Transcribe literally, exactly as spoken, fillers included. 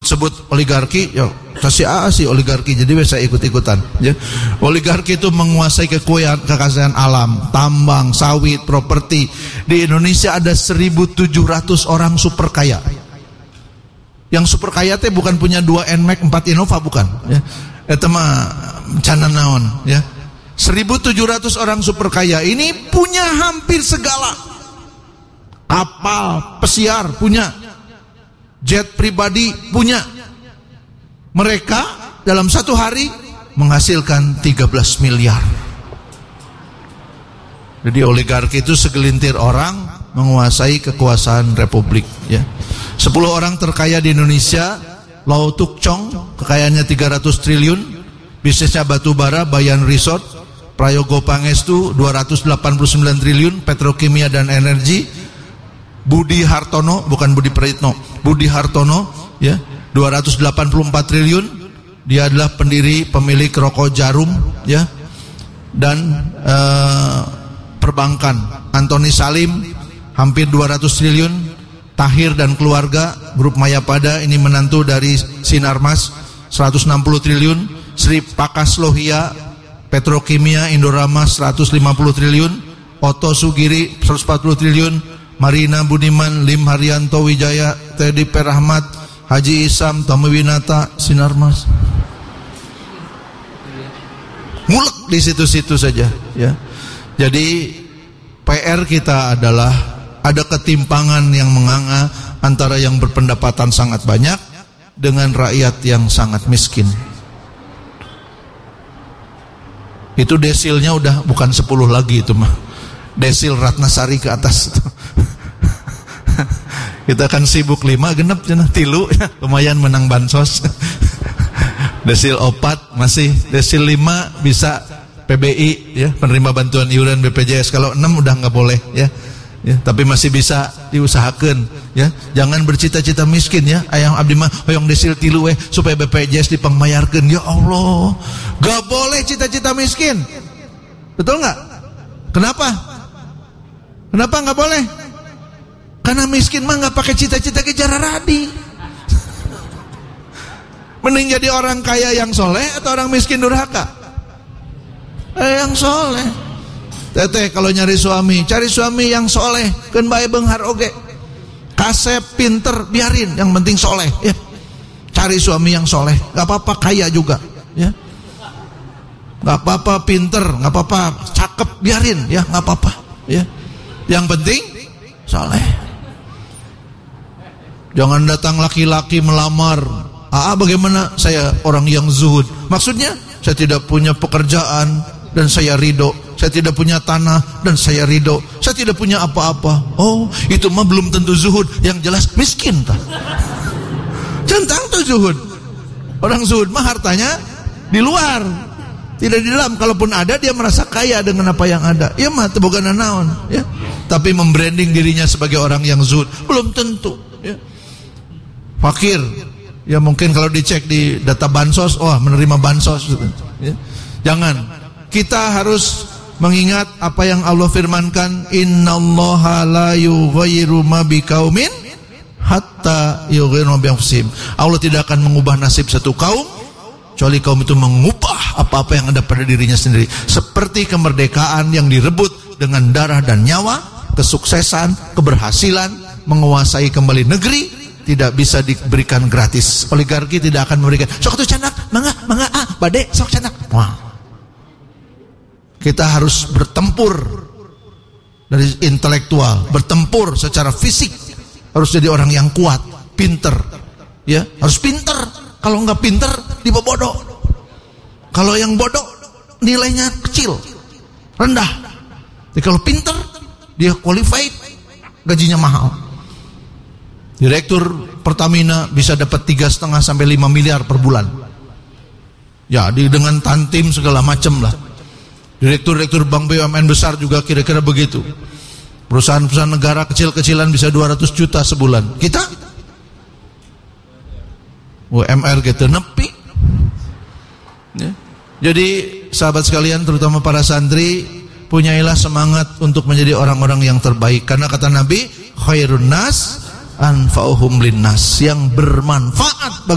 sebut oligarki, ya kasih A sih oligarki, jadi saya ikut-ikutan. Ya. Oligarki itu menguasai kekayaan, kekayaan alam, tambang, sawit, properti. Di Indonesia ada seribu tujuh ratus orang super kaya. Yang super kaya teh bukan punya dua N Max, empat Innova, bukan. Ya. Itu mah canan naon. Ya. seribu tujuh ratus orang super kaya ini punya hampir segala. Kapal, pesiar punya. Jet pribadi punya. Mereka dalam satu hari menghasilkan tiga belas miliar. Jadi oligarki itu segelintir orang menguasai kekuasaan republik. Ya. sepuluh orang terkaya di Indonesia. Lau Tuk Chong, kekayaannya tiga ratus triliun. Bisnisnya batu bara, Bayan Resort. Prayogo Pangestu dua ratus delapan puluh sembilan triliun, petrokimia dan energi. Budi Hartono, bukan Budi Praitno, Budi Hartono, ya, dua ratus delapan puluh empat triliun. Dia adalah pendiri pemilik rokok Jarum, ya. Dan uh, perbankan. Antoni Salim hampir dua ratus triliun. Tahir dan keluarga, grup Mayapada, ini menantu dari Sinarmas, seratus enam puluh triliun. Sri Pakas Lohia, petrokimia Indorama, seratus lima puluh triliun. Oto Sugiri, seratus empat puluh triliun. Marina Budiman, Lim Haryanto Wijaya, Teddy Perahmat, Haji Isam, Tommy Winata, Sinarmas. Mulek di situ-situ saja, ya. Jadi P R kita adalah ada ketimpangan yang menganga antara yang berpendapatan sangat banyak dengan rakyat yang sangat miskin. Itu desilnya udah bukan sepuluh lagi itu mah. Desil Ratnasari ke atas. Kita kan sibuk lima genep cenah tilu, lumayan menang bansos. Desil opat masih, desil lima bisa P B I, ya, penerima bantuan iuran B P J S. Kalau enam udah nggak boleh, ya. Ya, tapi masih bisa diusahakan, ya. Jangan bercita-cita miskin, ya. Ayang abdi mah hoyong desil tilu we supaya B P J S dipangmayarkeun. Ya Allah, gak boleh cita-cita miskin. Betul nggak? Kenapa? Kenapa nggak boleh? Karena miskin mah nggak pakai cita-cita kejar radi. Mending jadi orang kaya yang soleh atau orang miskin durhaka? Eh, yang soleh. Teteh kalau nyari suami, cari suami yang soleh, keun bae beunghar oge. Kasep, pinter, biarin, yang penting soleh, ya. Cari suami yang soleh, nggak apa-apa kaya juga, ya. Nggak apa-apa pinter, nggak apa-apa cakep, biarin, ya, nggak apa-apa, ya. Yang penting soleh. Jangan datang laki-laki melamar. Ah, bagaimana? Saya orang yang zuhud. Maksudnya, saya tidak punya pekerjaan dan saya ridho. Saya tidak punya tanah dan saya ridho. Saya tidak punya apa-apa. Oh, itu mah belum tentu zuhud. Yang jelas miskin tah. Centang tuh zuhud. Orang zuhud mah hartanya di luar, tidak di dalam. Kalaupun ada, dia merasa kaya dengan apa yang ada. Ya mah teu boga naon, ya. Tapi membranding dirinya sebagai orang yang zuhud belum tentu, ya. Fakir, ya mungkin kalau dicek di data bansos, wah, menerima bansos, ya. Jangan. Kita harus mengingat apa yang Allah firmankan, innallaha la yughayyiru ma biqaumin hatta yughayyiru ma bi anfusihim. Allah tidak akan mengubah nasib satu kaum kecuali kaum itu mengubah apa-apa yang ada pada dirinya sendiri. Seperti kemerdekaan yang direbut dengan darah dan nyawa, kesuksesan, keberhasilan, menguasai kembali negeri tidak bisa diberikan gratis. Oligarki tidak akan memberikan. Sok atuh canak, mangga, mangga ah, bade sok canak. Wah. Kita harus bertempur dari intelektual, bertempur secara fisik. Harus jadi orang yang kuat, pinter, ya, harus pinter. Kalau nggak pinter, dibodoh. Kalau yang bodoh, nilainya kecil, rendah. Jadi kalau pinter, dia qualified, gajinya mahal. Direktur Pertamina bisa dapat tiga setengah sampai lima miliar per bulan. Ya, di dengan tantim segala macam lah. Direktur-direktur bank B U M N besar juga kira-kira begitu. Perusahaan-perusahaan negara kecil-kecilan bisa dua ratus juta sebulan. Kita U M R gitu nepi, ya. Jadi sahabat sekalian, terutama para santri, punyailah semangat untuk menjadi orang-orang yang terbaik. Karena kata Nabi, khairun nas anfa'uhum linnas, yang bermanfaat